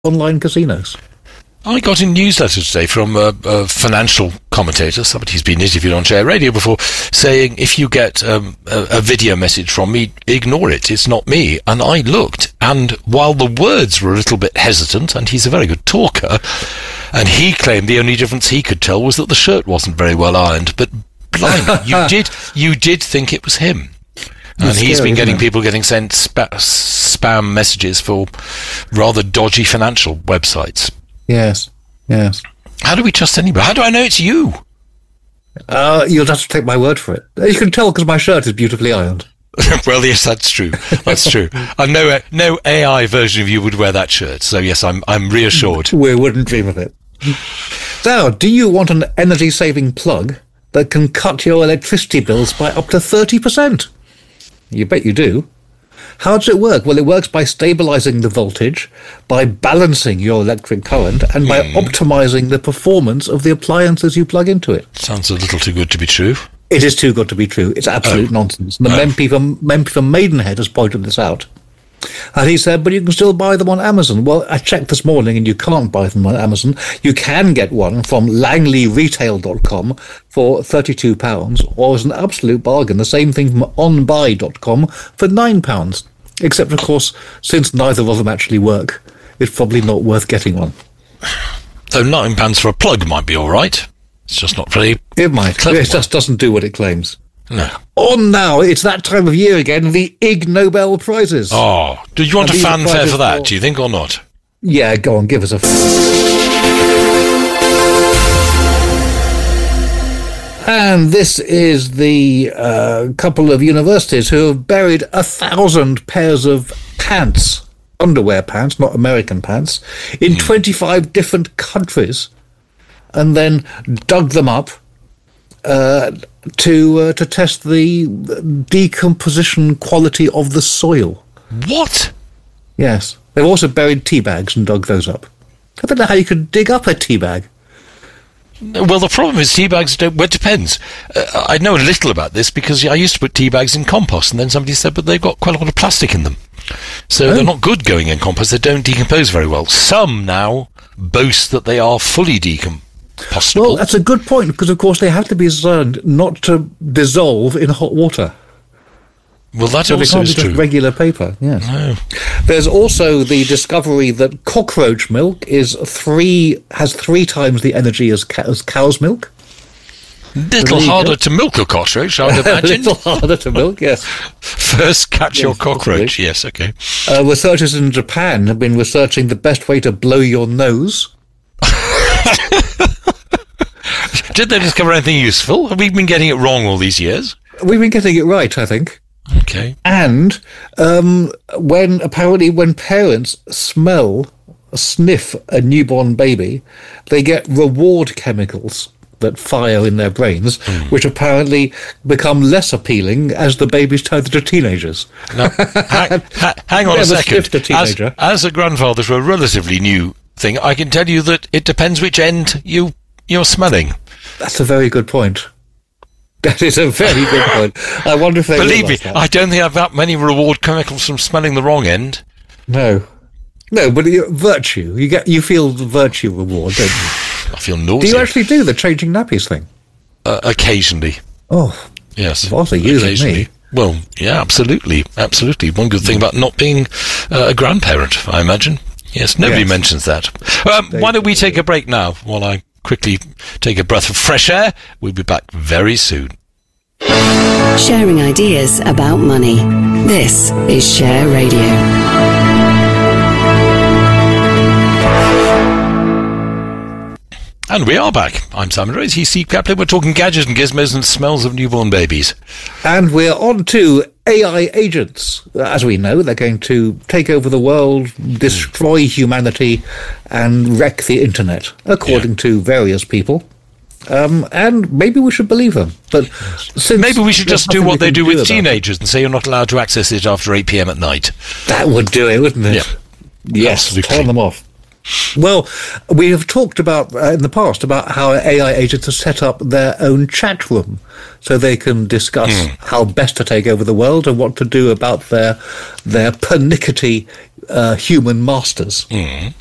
online casinos. I got a newsletter today from a financial commentator, somebody who's been interviewed on Share Radio before, saying if you get a video message from me, ignore it, it's not me. And I looked, and while the words were a little bit hesitant, and he's a very good talker, and he claimed the only difference he could tell was that the shirt wasn't very well ironed, but blimey, you did think it was him. And he's been getting people getting sent spam messages for rather dodgy financial websites. Yes. How do we trust anybody? How do I know it's you? You'll have to take my word for it. You can tell because my shirt is beautifully ironed. Well, yes, that's true. That's true. And no AI version of you would wear that shirt. So yes, I'm reassured. We wouldn't dream of it. Now, do you want an energy-saving plug that can cut your electricity bills by up to 30%? You bet you do. How does it work? Well, it works by stabilizing the voltage, by balancing your electric current, and by optimizing the performance of the appliances you plug into it. Sounds a little too good to be true. It is too good to be true. It's absolute nonsense. And the Memphi from Maidenhead has pointed this out. And he said, but you can still buy them on Amazon. Well, I checked this morning and you can't buy them on Amazon. You can get one from langley.retail.com for £32, or as an absolute bargain, the same thing from onbuy.com for £9. Except, of course, since neither of them actually work, it's probably not worth getting one. So £9 for a plug might be all right. It's just not very It might. It just doesn't do what it claims. No. On now, it's that time of year again, the Ig Nobel Prizes. Oh, do you want a fanfare for that, do you think, or not? Yeah, go on, give us a... And this is the couple of universities who have buried 1,000 pairs of pants, underwear pants, not American pants, in 25 different countries, and then dug them up to test the decomposition quality of the soil. What? Yes. They've also buried tea bags and dug those up. I don't know how you could dig up a tea bag. Well, the problem is tea bags don't... Well, it depends. I know a little about this because I used to put tea bags in compost, and then somebody said, but they've got quite a lot of plastic in them. So they're not good going in compost. They don't decompose very well. Some now boast that they are fully decomposable. Well, that's a good point, because, of course, they have to be designed not to dissolve in hot water. Well, that so also is true. true. Regular paper, yes. No. There's also the discovery that cockroach milk has 3 times the energy as cow's milk. Little harder to milk a cockroach, I would imagine. A little harder to milk, yes. First catch your cockroach, possibly. Yes, okay. Researchers in Japan have been researching the best way to blow your nose. Did they discover anything useful? Have we been getting it wrong all these years? We've been getting it right, I think. Okay. And when parents sniff a newborn baby, they get reward chemicals that fire in their brains, which apparently become less appealing as the babies turn into teenagers. Now, hang on a second. As a grandfather to a relatively new thing, I can tell you that it depends which end you're smelling. That's a very good point. That is a very good point. I wonder if they believe me, that. I don't think I have that many reward chemicals from smelling the wrong end. No, but virtue. You feel the virtue reward, don't you? I feel nauseous. Do you actually do the changing nappies thing? Occasionally. Oh, yes. What are you than me? Well, yeah, absolutely. One good thing about not being a grandparent, I imagine. Yes, nobody mentions that. Why don't we take a break now while I quickly take a breath of fresh air? We'll be back very soon. Sharing ideas about money. This is Share Radio. And we are back. I'm Simon Rose. He's Steve Kaplan. We're talking gadgets and gizmos and smells of newborn babies. And we're on to AI agents. As we know, they're going to take over the world, destroy humanity, and wreck the internet, according to various people. And maybe we should believe them. But maybe we should just do what they do with teenagers and say you're not allowed to access it after 8 p.m. at night. That would do it, wouldn't it? Yeah. Yes, absolutely. Turn them off. Well, we have talked about in the past about how AI agents have set up their own chat room so they can discuss how best to take over the world and what to do about their pernickety human masters.